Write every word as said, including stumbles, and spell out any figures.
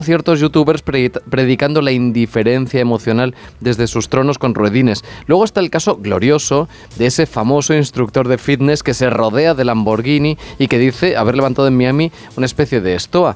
ciertos youtubers predicando la indiferencia emocional desde sus tronos con ruedines. Luego está el caso glorioso de ese famoso instructor de fitness que se rodea de Lamborghini y que dice haber levantado en Miami una especie de estoa.